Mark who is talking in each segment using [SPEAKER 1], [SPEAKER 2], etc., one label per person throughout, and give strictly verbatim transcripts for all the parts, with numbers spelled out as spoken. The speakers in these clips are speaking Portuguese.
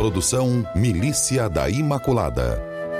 [SPEAKER 1] Produção Milícia da Imaculada.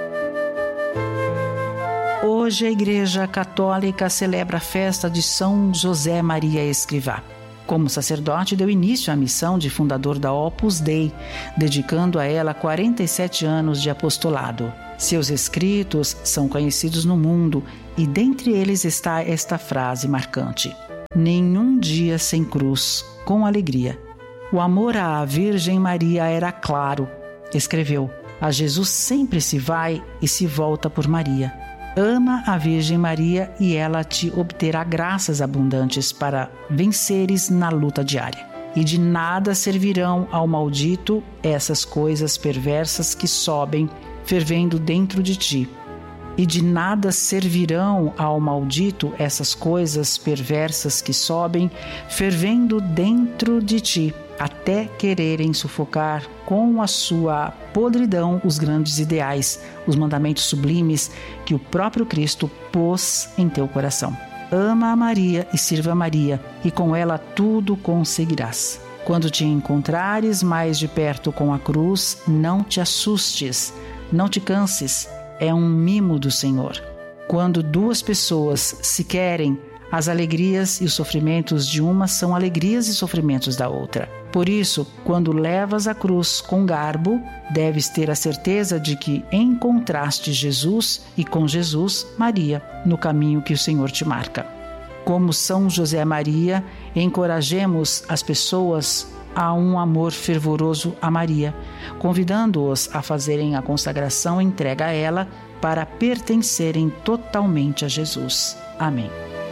[SPEAKER 2] Hoje a Igreja Católica celebra a festa de São José Maria Escrivá. Como sacerdote, deu início à missão de fundador da Opus Dei, dedicando a ela quarenta e sete anos de apostolado. Seus escritos são conhecidos no mundo e dentre eles está esta frase marcante: nenhum dia sem cruz, com alegria. O amor à Virgem Maria era claro. Escreveu: a Jesus sempre se vai e se volta por Maria. Ama a Virgem Maria e ela te obterá graças abundantes para venceres na luta diária. E de nada servirão ao maldito essas coisas perversas que sobem, fervendo dentro de ti. E de nada servirão ao maldito essas coisas perversas que sobem, fervendo dentro de ti, até quererem sufocar com a sua podridão os grandes ideais, os mandamentos sublimes que o próprio Cristo pôs em teu coração. Ama a Maria e sirva a Maria, e com ela tudo conseguirás. Quando te encontrares mais de perto com a cruz, não te assustes, não te canses, é um mimo do Senhor. Quando duas pessoas se querem, as alegrias e os sofrimentos de uma são alegrias e sofrimentos da outra. Por isso, quando levas a cruz com garbo, deves ter a certeza de que encontraste Jesus e com Jesus, Maria, no caminho que o Senhor te marca. Como São José Maria, encorajemos as pessoas a um amor fervoroso a Maria, convidando-os a fazerem a consagração entrega a ela para pertencerem totalmente a Jesus. Amém.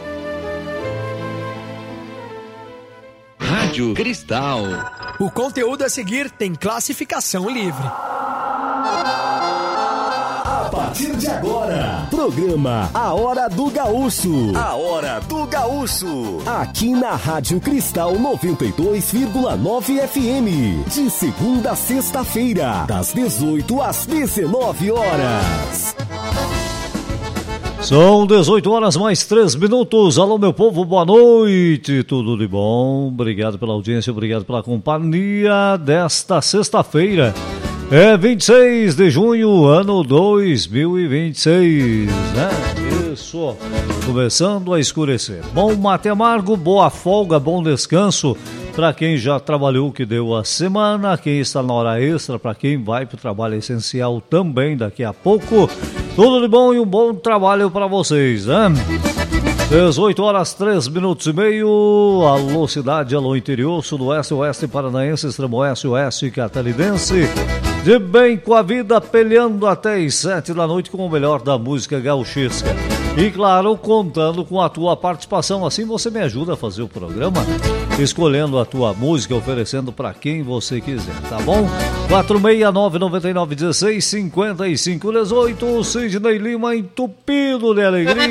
[SPEAKER 3] Rádio Cristal.
[SPEAKER 4] O conteúdo a seguir tem classificação livre.
[SPEAKER 5] A partir de agora, programa A Hora do Gaúcho. A Hora do Gaúcho. Aqui na Rádio Cristal noventa e dois vírgula nove F M. De segunda a sexta-feira, das dezoito às dezenove horas.
[SPEAKER 6] São dezoito horas mais três minutos. Alô, meu povo, boa noite. Tudo de bom? Obrigado pela audiência, obrigado pela companhia desta sexta-feira. É vinte e seis de junho, ano dois mil e vinte e seis, né? Isso, começando a escurecer. Bom mate amargo, boa folga, bom descanso para quem já trabalhou, que deu a semana, quem está na hora extra, para quem vai para o trabalho essencial também daqui a pouco. Tudo de bom e um bom trabalho para vocês, né? dezoito horas, três minutos e meio. Alô cidade, alô interior, sudoeste, oeste paranaense, extremo oeste, oeste catarinense. De bem com a vida, peleando até às sete da noite com o melhor da música gauchesca. E claro, contando com a tua participação, assim você me ajuda a fazer o programa, escolhendo a tua música, oferecendo para quem você quiser, tá bom? quatro seis nove nove nove um seis cinco cinco um oito, Sidney Lima entupido de alegria.